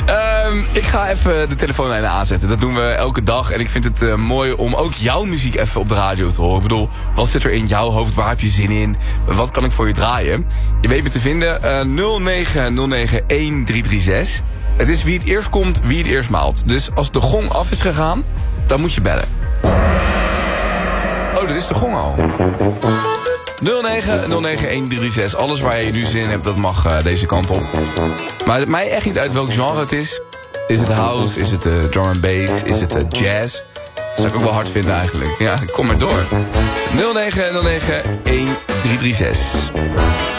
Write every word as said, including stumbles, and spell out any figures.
Um, ik ga even de telefoonlijnen aanzetten. Dat doen we elke dag. En ik vind het uh, mooi om ook jouw muziek even op de radio te horen. Ik bedoel, wat zit er in jouw hoofd? Waar heb je zin in? Wat kan ik voor je draaien? Je weet me te vinden. Uh, nul negen nul negen een drie drie zes. Het is wie het eerst komt, wie het eerst maalt. Dus als de gong af is gegaan, dan moet je bellen. Oh, dat is de gong al. nul negen nul negen een drie drie zes. Alles waar je nu zin in hebt, dat mag uh, deze kant op. Maar het mij echt niet uit welk genre het is. Is het house? Is het uh, drum and bass? Is het uh, jazz? Dat zou ik ook wel hard vinden eigenlijk. Ja, kom maar door. nul negen nul negen een drie drie zes.